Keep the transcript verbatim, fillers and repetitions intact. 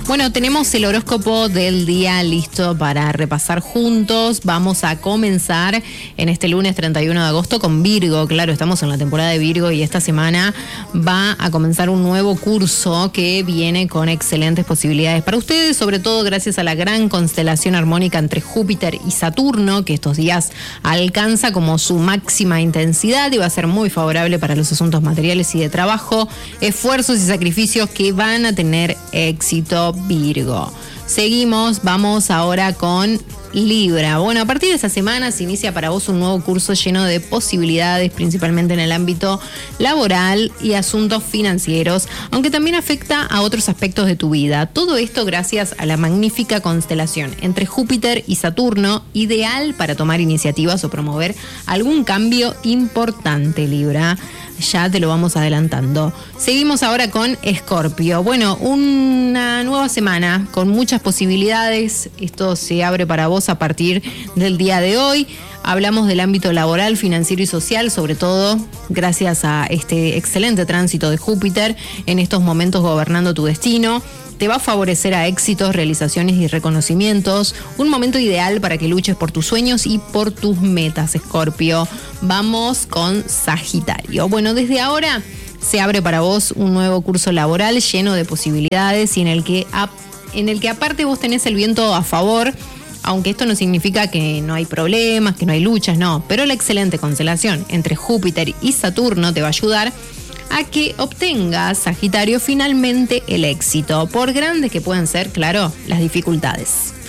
Bueno, tenemos el horóscopo del día listo para repasar juntos. Vamos a comenzar en este lunes treinta y uno de agosto con Virgo. Claro, estamos en la temporada de Virgo y esta semana va a comenzar un nuevo curso que viene con excelentes posibilidades para ustedes, sobre todo gracias a la gran constelación armónica entre Júpiter y Saturno, que estos días alcanza como su máxima intensidad y va a ser muy favorable para los asuntos materiales y de trabajo, esfuerzos y sacrificios que van a tener éxito. Virgo. Seguimos, vamos ahora con Libra. Bueno, a partir de esta semana se inicia para vos un nuevo curso lleno de posibilidades, principalmente en el ámbito laboral y asuntos financieros, aunque también afecta a otros aspectos de tu vida. Todo esto gracias a la magnífica constelación entre Júpiter y Saturno, ideal para tomar iniciativas o promover algún cambio importante, Libra. Ya te lo vamos adelantando. Seguimos ahora con Escorpio. Bueno, una nueva semana con muchas posibilidades. Esto se abre para vos a partir del día de hoy. Hablamos del ámbito laboral, financiero y social, sobre todo gracias a este excelente tránsito de Júpiter en estos momentos gobernando tu destino. Te va a favorecer a éxitos, realizaciones y reconocimientos. Un momento ideal para que luches por tus sueños y por tus metas, Escorpio. Vamos con Sagitario. Bueno, desde ahora se abre para vos un nuevo curso laboral lleno de posibilidades y en el que, en el que aparte vos tenés el viento a favor, aunque esto no significa que no hay problemas, que no hay luchas, no. Pero la excelente constelación entre Júpiter y Saturno te va a ayudar a que obtengas, Sagitario, finalmente el éxito, por grandes que puedan ser, claro, las dificultades.